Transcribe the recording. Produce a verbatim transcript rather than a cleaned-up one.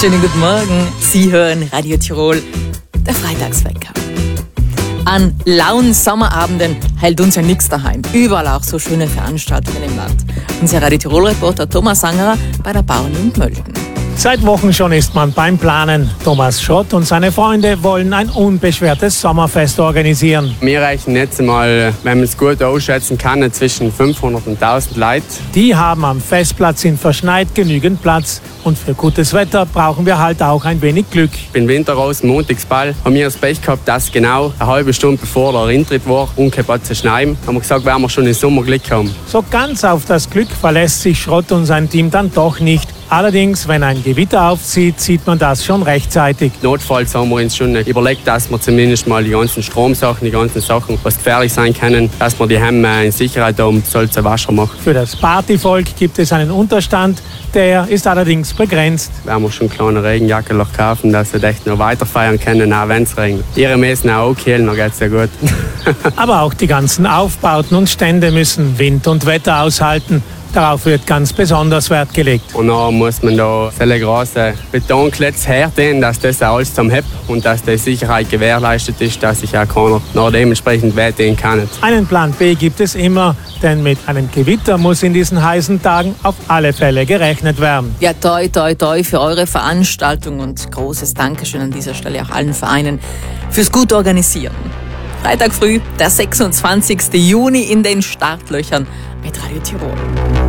Schönen guten Morgen. Sie hören Radio Tirol, der Freitagswecker. An lauen Sommerabenden hält uns ja nichts daheim. Überall auch so schöne Veranstaltungen im Land. Unser Radio Tirol-Reporter Thomas Angerer bei der Bauern in Mölden. Seit Wochen schon ist man beim Planen. Thomas Schott und seine Freunde wollen ein unbeschwertes Sommerfest organisieren. Wir reichen jetzt mal, wenn man es gut ausschätzen kann, zwischen fünfhundert und tausend Leute. Die haben am Festplatz in Verschneid genügend Platz. Und für gutes Wetter brauchen wir halt auch ein wenig Glück. Ich bin Winter raus, Montagsball. Haben wir das Pech gehabt, dass genau eine halbe Stunde bevor der Eintritt war, umgekehrt zu schneien. Haben wir gesagt, werden wir schon im Sommer Glück haben. So ganz auf das Glück verlässt sich Schrott und sein Team dann doch nicht. Allerdings, wenn ein Gewitter aufzieht, sieht man das schon rechtzeitig. Notfalls haben wir uns schon überlegt, dass wir zumindest mal die ganzen Stromsachen, die ganzen Sachen, was gefährlich sein können, dass wir die Hemme in Sicherheit haben, soll es Wasser machen. Für das Partyvolk gibt es einen Unterstand, der ist allerdings begrenzt. Wir haben schon kleine Regenjacke kaufen, dass sie echt noch weiter feiern können, auch wenn es regnet. Ihre müssen auch okay, dann geht es ja gut. Aber auch die ganzen Aufbauten und Stände müssen Wind und Wetter aushalten. Darauf wird ganz besonders Wert gelegt. Und dann muss man da viele große Betonklötze herstellen, dass das alles zum Heb und dass die Sicherheit gewährleistet ist, dass sich auch keiner noch dementsprechend wehtun kann. Einen Plan B gibt es immer, denn mit einem Gewitter muss in diesen heißen Tagen auf alle Fälle gerechnet werden. Ja, toi, toi, toi für eure Veranstaltung und großes Dankeschön an dieser Stelle auch allen Vereinen fürs gute Organisieren. Freitag früh, der sechsundzwanzigsten Juni in den Startlöchern mit Radio Tirol.